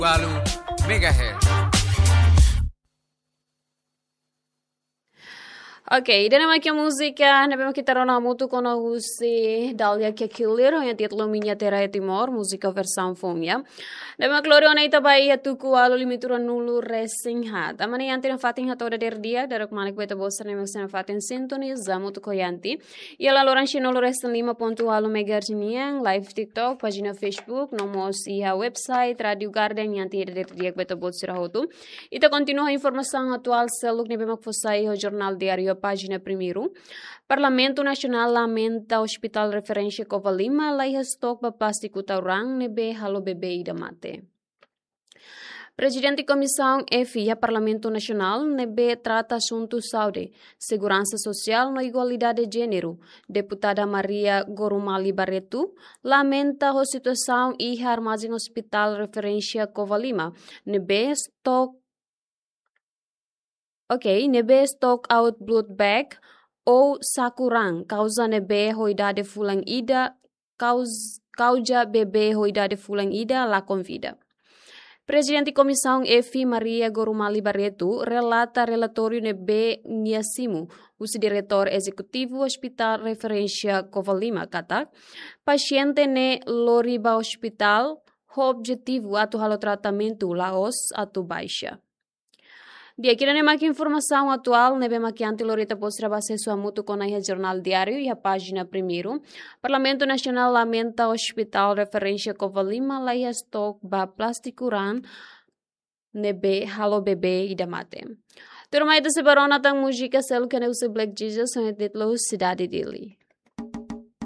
MHz. Oke, dan nama kia musika, memang kita rona mutu kono usi Dalia kia kilir, yang titlo minha terra timor, musika versão fomia. Nama gloriona ita bai ya tuku alu limitura nulu racing hat. Amani yanti na fatin hat ora der dia, darok malik beta bosa na na fatin sintoniza mutu ko yanti. Ia loran nulu racing 5.8 megahertz live TikTok, pagina Facebook, nomos iha website, Radio Garden yanti der dia beta bosa rahotu. Ita continua a informação atual seluk nebe makfosai o jornal diário página primeiro. Parlamento Nacional lamenta Hospital Referência Covalima lai stock ba plástico taurang nebe halo bebê ida mate. Presidente Comissão EFIA Parlamento Nacional nebe trata assunto saúde, segurança social e igualdade de gênero. Deputada Maria Gorumali Barreto lamenta a situação e armazém Hospital Referência Covalima nebe stock out blood bag ou sakurang causa nebe hoidade fulang ida causa bebê hoidade fulang ida la convida. Presidente Comissão EFI Maria Gorumali Barreto relata relatório nebe Niasimu, o diretor executivo Hospital Referência Covalima kata paciente ne loriba hospital o objetivo atu halo tratamento laos atu baixa. Dia kira ne maki informação atual nebe maki antilorita postra base sua mutu com a jornal diário e a página primeiro. Parlamento Nacional lamenta Hospital Referência Covalima lai stock ba plastikuran nebe halo bebê ida mate. Turma ida se barona tang música selo que ne use Black Jesus são título Cidade dele.